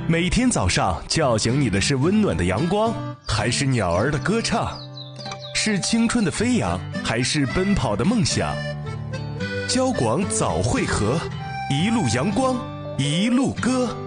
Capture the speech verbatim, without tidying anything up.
每天早上叫醒你的是温暖的阳光，还是鸟儿的歌唱？是青春的飞扬，还是奔跑的梦想？交广早会合，一路阳光，一路歌。